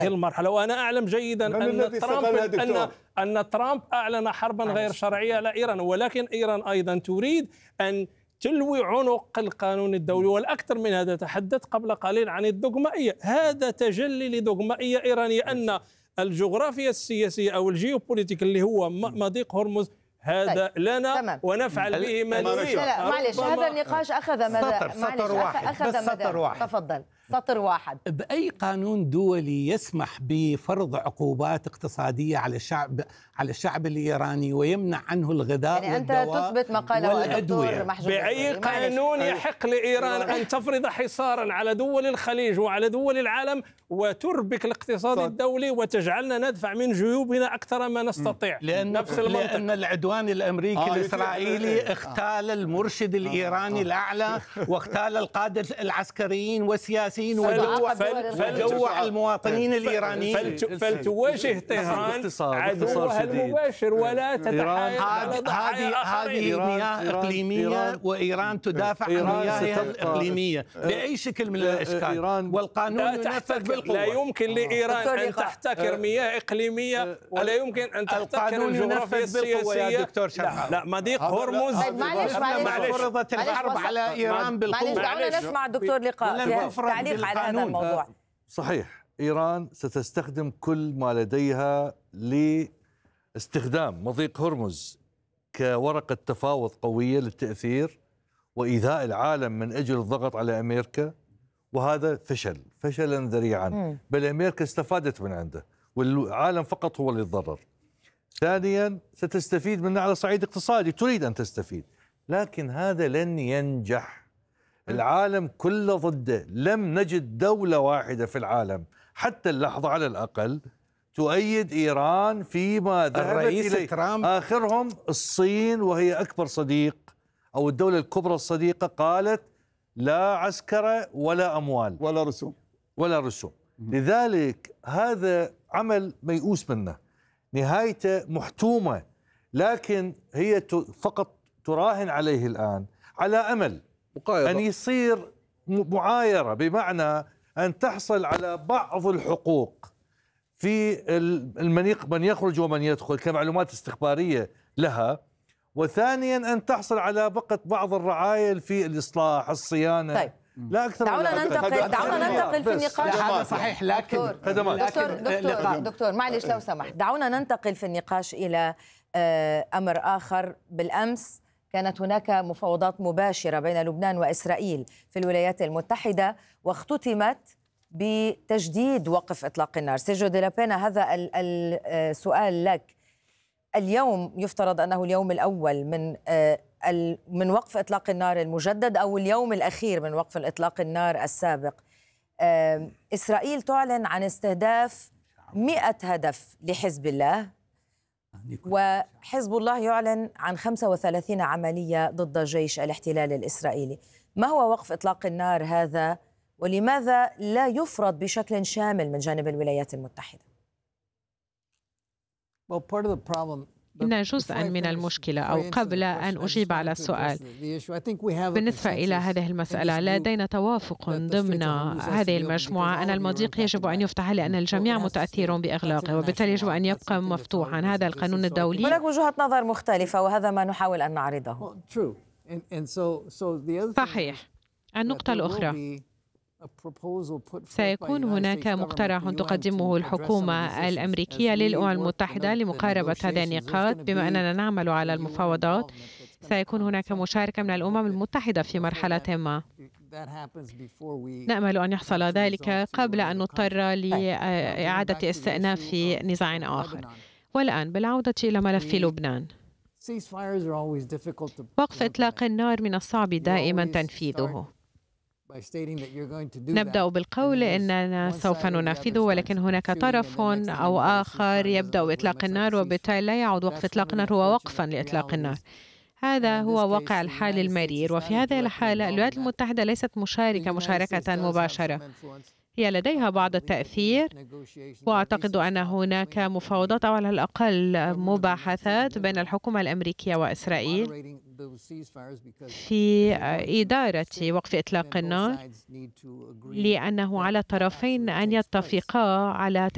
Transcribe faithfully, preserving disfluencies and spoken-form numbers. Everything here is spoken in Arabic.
المرحلة. وأنا أعلم جيدا أن ترامب أن أن ترامب أعلن حربا غير شرعية على إيران، ولكن إيران أيضا تريد أن تلوي عنق القانون الدولي. والأكثر من هذا، تحدث قبل قليل عن الدوغمائية، هذا تجلي لدوغمائية إيرانية، أن الجغرافيا السياسية أو الجيوبوليتيك اللي هو مضيق هرمز هذا طيب. لنا تمام. ونفعل به ما نريد. لا لا معلش، هذا النقاش أخذ مدى، سطر واحد، أخذ سطر واحد. تفضل. سطر واحد. بأي قانون دولي يسمح بفرض عقوبات اقتصادية على الشعب على الشعب الإيراني ويمنع عنه الغذاء يعني والدواء أنت تثبت ما قاله الدكتور محجوب؟ بأي قانون يحق لإيران أن تفرض حصارا على دول الخليج وعلى دول العالم وتربك الاقتصاد الدولي وتجعلنا ندفع من جيوبنا أكثر ما نستطيع؟ لأن نفس المنطق. لأن العدوان الأمريكي آه الإسرائيلي اغتال المرشد الإيراني الأعلى واغتال القادة العسكريين والسياسيين وجوع المواطنين الإيرانيين. فلتواجه طهران عدوها المباشر ولا تتحايل على ضحايا هذه مياه إقليمية، وإيران تدافع عن مياهها الإقليمية بأي شكل من الأشكال، والقانون ينفذ بالقوة. لا يمكن لإيران أن تحتكر مياه إقليمية، ولا يمكن أن تحتكر الجغرافيا السياسية. لا, لا مضيق هرمز. معلش معلش فرضت الحرب على إيران بالقوة. دعونا نسمع الدكتور لقاء تعليق على هذا الموضوع. صحيح، إيران ستستخدم كل ما لديها لاستخدام مضيق هرمز كورقة تفاوض قوية للتأثير وإيذاء العالم من أجل الضغط على أمريكا، وهذا فشل فشلا ذريعا، بل أمريكا استفادت من عنده والعالم فقط هو اللي يتضرر. ثانيا، ستستفيد منه على صعيد اقتصادي، تريد أن تستفيد، لكن هذا لن ينجح. العالم كله ضده. لم نجد دولة واحدة في العالم حتى اللحظة على الأقل تؤيد إيران فيما ذهبت إليه. آخرهم الصين، وهي أكبر صديق أو الدولة الكبرى الصديقة، قالت لا عسكرة ولا أموال ولا رسوم ولا رسوم. لذلك هذا عمل ميؤوس منه، نهايته محتومة، لكن هي فقط تراهن عليه الآن على أمل مقايضة. أن يصير معايرة، بمعنى أن تحصل على بعض الحقوق في من يخرج ومن يدخل كمعلومات استخبارية لها، وثانيا أن تحصل على بقت بعض الرعاية في الإصلاح الصيانة. طيب. لا أكثر. دعونا ننتقل دعونا ننتقل في النقاش. هذا صحيح، لكن دكتور دكتور, دكتور, دكتور معلش لو سمحت، دعونا ننتقل في النقاش إلى أمر آخر. بالأمس كانت هناك مفاوضات مباشرة بين لبنان وإسرائيل في الولايات المتحدة، واختتمت بتجديد وقف إطلاق النار. سيرجيو دي لا بينا، هذا السؤال لك. اليوم يفترض أنه اليوم الأول من من وقف إطلاق النار المجدد، أو اليوم الأخير من وقف الإطلاق النار السابق. إسرائيل تعلن عن استهداف مئة هدف لحزب الله، وحزب الله يعلن عن خمسة وثلاثين عملية ضد جيش الاحتلال الإسرائيلي. ما هو وقف إطلاق النار هذا، ولماذا لا يفرض بشكل شامل من جانب الولايات المتحدة؟ إن جزءاً من المشكلة، أو قبل أن أجيب على السؤال، بالنسبة إلى هذه المسألة لدينا توافق ضمن هذه المجموعة أن المضيق يجب أن يفتح لأن الجميع متأثرون بإغلاقه، وبالتالي يجب أن يبقى مفتوحاً. هذا القانون الدولي. هناك وجهة نظر مختلفة، وهذا ما نحاول أن نعرضه. صحيح. النقطة الأخرى، سيكون هناك مقترح تقدمه الحكومة الأمريكية للأمم المتحدة لمقاربة هذه النقاط. بما أننا نعمل على المفاوضات، سيكون هناك مشاركة من الأمم المتحدة في مرحلة ما. نأمل أن يحصل ذلك قبل أن نضطر لإعادة استئناف نزاع آخر. والآن بالعودة إلى ملف لبنان، وقف إطلاق النار من الصعب دائما تنفيذه. نبدأ بالقول إننا سوف ننفذه، ولكن هناك طرف أو آخر يبدأ بإطلاق النار، وبالتالي لا يعود وقف إطلاق النار هو وقفا لإطلاق النار. هذا هو واقع الحال المرير. وفي هذه الحالة الولايات المتحدة ليست مشاركة مشاركة مباشرة، هي لديها بعض التأثير، وأعتقد أن هناك مفاوضات أو على الأقل مباحثات بين الحكومة الأمريكية وإسرائيل في إدارة وقف إطلاق النار، لأنه على الطرفين أن يتفقا على